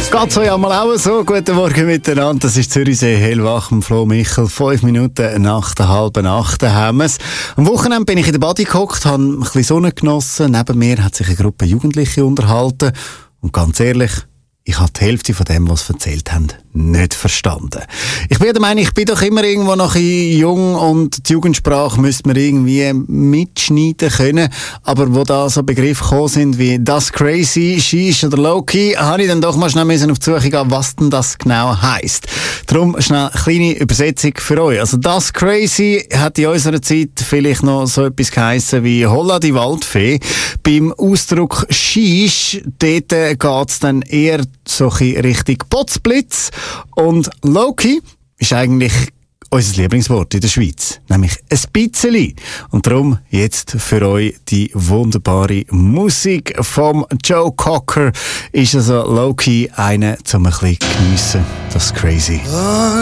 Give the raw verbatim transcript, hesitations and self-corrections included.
Geht's euch einmal auch so? Guten Morgen miteinander. Das ist Zürichsee hellwach mit Flo Michel. Fünf Minuten nach der halben acht haben wir's. Am Wochenende bin ich in der Body gehockt, habe ein bisschen Sonne genossen. Neben mir hat sich eine Gruppe Jugendliche unterhalten. Und ganz ehrlich, ich habe die Hälfte von dem, was sie erzählt haben, nicht verstanden. Ich bin der Meinung, ich bin doch immer irgendwo noch ein bisschen jung und die Jugendsprache müsste man irgendwie mitschneiden können. Aber wo da so Begriffe gekommen sind wie das Crazy, Sheesh oder Low-Key, habe ich dann doch mal schnell müssen auf die Suche gehen, was denn das genau heisst. Darum schnell eine kleine Übersetzung für euch. Also das Crazy hat in unserer Zeit vielleicht noch so etwas geheissen wie Holla die Waldfee. Beim Ausdruck Sheesh, dort geht es dann eher so ein Richtung Potzblitz. Und Low-Key ist eigentlich unser Lieblingswort in der Schweiz, nämlich ein bisschen. Und darum jetzt für euch die wunderbare Musik vom Joe Cocker. Ist also Low-Key eine zum ein bisschen geniessen. Das ist crazy.